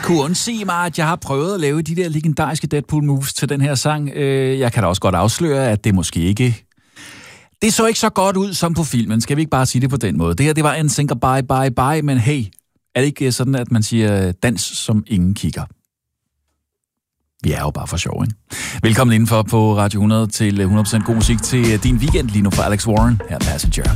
kunne undsige mig, at jeg har prøvet at lave de der legendariske Deadpool moves til den her sang. Jeg kan da også godt afsløre, at det måske ikke... Det så ikke så godt ud som på filmen. Skal vi ikke bare sige det på den måde? Det her, det var en synker bye, bye, bye, men hey, er det ikke sådan, at man siger dans, som ingen kigger? Vi er jo bare for sjov, ikke? Velkommen indenfor på Radio 100 til 100% god musik til din weekend lige nu fra Alex Warren. Her er Passenger.